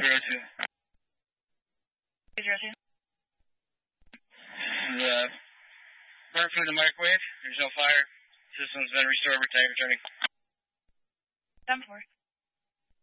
02. 02. The burnt food in the microwave. There's no fire. System's been restored. We're returning. 10-4.